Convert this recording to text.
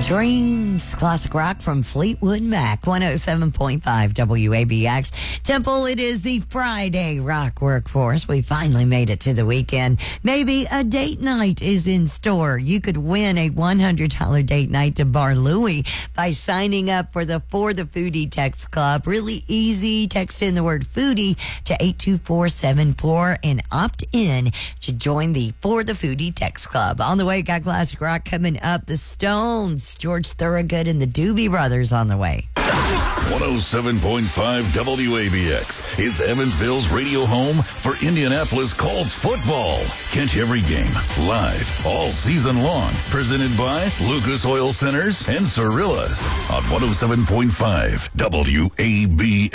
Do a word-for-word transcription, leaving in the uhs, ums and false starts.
Dreams, classic rock from Fleetwood Mac, one oh seven point five W A B X. Temple, it is the Friday Rock Workforce. We finally made it to the weekend. Maybe a date night is in store. You could win a one hundred dollars date night to Bar Louie by signing up for the For the Foodie Text Club. Really easy. Text in the word foodie to eight two four seven four and opt in to join the For the Foodie Text Club. On the way, got classic rock coming up. The Stones, George Thorogood, and the Doobie Brothers on the way. one oh seven point five W A B X is Evansville's radio home for Indianapolis Colts football. Catch every game live all season long. Presented by Lucas Oil Centers and Cirillas on one oh seven point five W A B X.